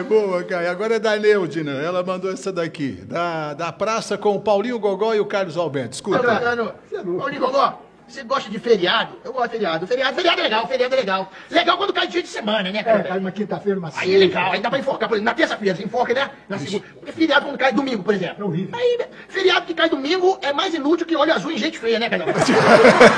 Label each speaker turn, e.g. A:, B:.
A: Boa, Caio. Agora é da Neudina. Ela mandou essa daqui. Da praça com o Paulinho Gogó e o Carlos Alberto. Escuta.
B: Paulinho Gogó, você gosta de feriado? Eu gosto de feriado. Feriado é legal, feriado é legal. Legal quando cai dia de semana, né, cara?
C: Cai uma quinta-feira, uma
B: Aí é legal, aí dá pra enforcar, por exemplo, na terça-feira você enforca, né? Na segunda. Porque feriado quando cai domingo, por exemplo.
C: É horrível.
B: Aí, feriado que cai domingo é mais inútil que olho azul em gente feia, né, cara?